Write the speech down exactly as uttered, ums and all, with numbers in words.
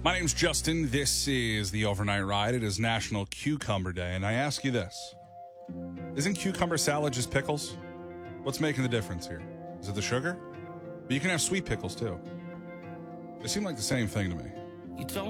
My name's Justin. This is the Overnight Ride. It is National Cucumber Day, and I ask you this. Isn't cucumber salad just pickles? What's making the difference here? Is it the sugar? But you can have sweet pickles, too. They seem like the same thing to me. You don't